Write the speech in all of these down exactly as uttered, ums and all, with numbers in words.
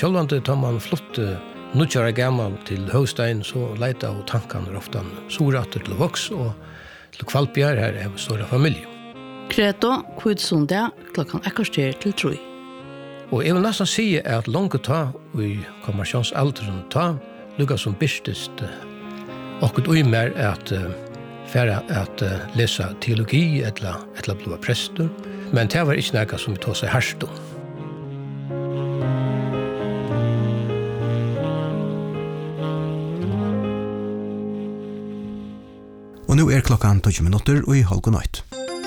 självande tar man flott nutjara gammal till Höstein så leita och tankarna ofta soratter till vox och till kvalpjar här är stora familj. Kreto, kvidsunda, klockan ekkorster till troi. Och jag vill nästan säga att långt ta i kommersionsaldern ta lukka som bistest och ett öjmer att färra att läsa teologi eller eller bli präster. Men det var inte något som vi tog sig härst om. Och nu är klockan tjugo minuter och i halv natt.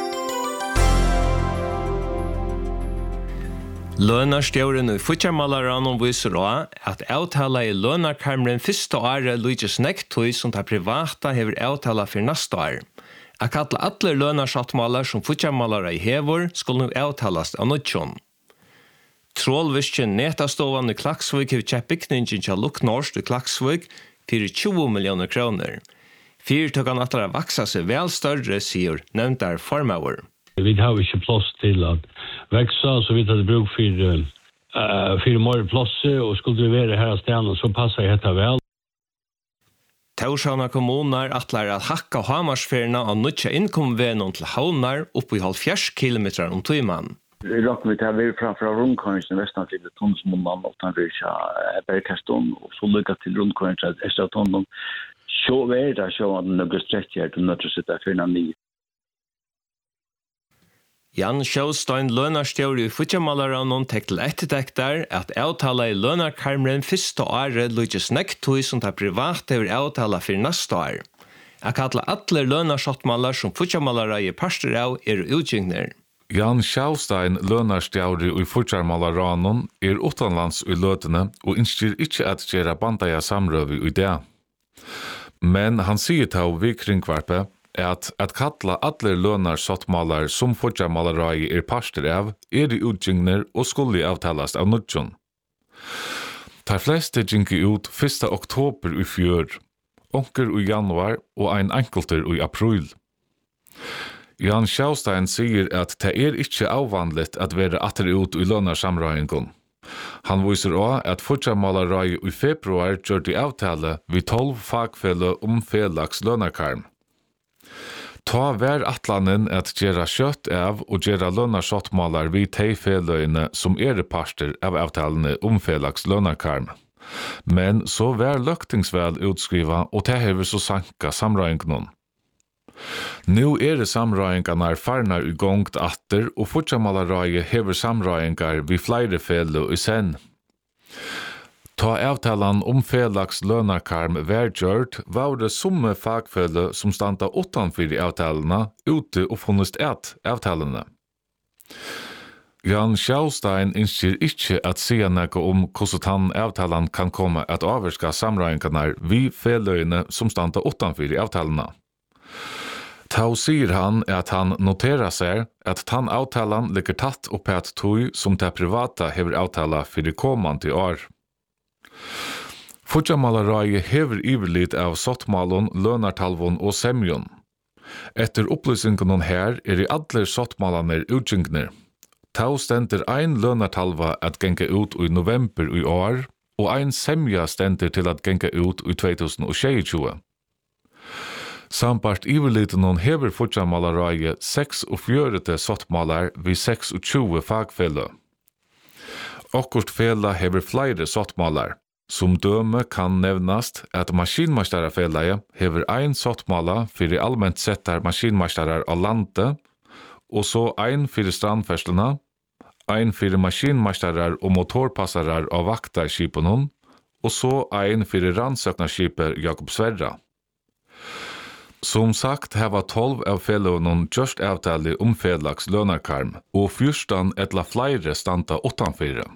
Lønarstjåren i Futjarmalaran viser også at avtala i lønarkarmeren første året lyder snekt tog som det privata hever avtala for neste år. Jeg kaller alle lønarsattmaler som Futjarmalare i hever skulle nå avtalast av nødtjon. Trålvisken netastovene i Klaksvik har kjøpt bygningen til Luknorsk i Klaksvik for tjue millioner kroner. Fyrtøkene at det vaksa seg vel større, sier nevnte formauer. Vi har ikke plass til å växa så vi hade bruk för uh, för mer plats och skulle vi vara här ställen så passar det väl. Torshavnar kommuner atlar at hakka Hamarsferna av nutja innkomvenon til havnar oppi halvfjerds kilometer om tøyman. Rock med det är framför rundkörningen nästan till Tonsmålan och Tanrisha Bergkaston och så lycka till rundkörningen att Östra Tondon. Så är det så att några sträckor till nötter sitta för en ny. Jan Sjøstein lønarstjør i Futjarmalaran tekkel ettertekter at avtala i lønarkarmeren første året lyder snekt tog som det private over avtala for neste år. Jeg kaller alle lønarsattmaler som Futjarmalara i parster av er utgjengar. Jan Sjøstein lønarstjør i Futjarmalaran er utenlands i løtene og ønsker ikke at gjøre bandaja samrøve i det. Men han sier til vi kringkvarpe at at kalla alle lønar sattmalar som Futjarmalarai er parster av er i utgjengar og skulle avtalast av nødjon. De fleste gjengi ut første oktober i fjør, onker i januar og ein enkelter i april. Jan Sjøstein sier at det er ikke avvanligt at være atter ut i lønarsamrøyngon. Han viser også at Futjarmalarai i februar gjør de avtale vi tolv fagfelle om felags lønarkarm. Ta vær atlanen at gjera kjøtt av og gjera lønarsattmalar vid teifelløyene som er parster av avtalene om felags lønarkarm. Men så vær løktingsvel utskriva og det hever så sanka samrøyngnån. Nu er det samrøyngarna farnar i gongt atter og Futjarmalarai hever samrøyngar vid flere felløy i senn. Ta avtalan om felags lønarkarm værgjørt var det somme fagfølge som standa utanfor i avtalene ute og funnest et avtalene. Jan Sjøstein ønsker ikke at sige noe om hvordan avtalen kan komme at avvarska samrøyngarna vi felløyene som standa utanfor i avtalene. Ta sier han at han noterer seg at tan avtalen ligger tatt opp et tog som det privata hever avtala for det kommande år. Futjarmalarai hever iverlit av sottmalon, lønartalvon og semjon. Etter opplysningen her er i alle sottmalaner utgjengne. Tau stender ein lønartalva at genga ut i november i år, og ein semja stender til at genga ut i tjugohundratjugosju. Sambart iverliten hever Futjarmalarai seks og fjørete sottmalar vid seks og tjue fagfelle. Okkurt fela hever flere sottmalar. Som døme kan nevnast at maskinmeisterafelaget hever ein sottmala fyrir allmänt settar maskinmeisterar av landet, og så ein fyrir strandferslena, ein fyrir maskinmeisterar og motorpassarar av vaktarskipen, og så ein fyrir rannsøknarskipet Jakob Sverra. Som sagt heva tolv av fellånen just avtale om felags lønarkarm, og fyrstan etla flere standa utanfyrir.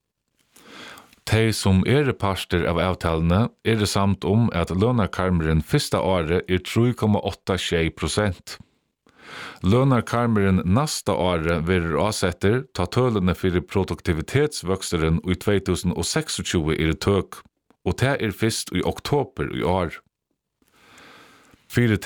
De som er parster av avtalene er det samt om at lønarkarmeren første året er tre komma åtta prosent. Lønarkarmeren neste året vil avsetter ta tølene for produktivitetsvøksteren i tjugohundraseksogtjue er tøk, og det er først i oktober i år. Fire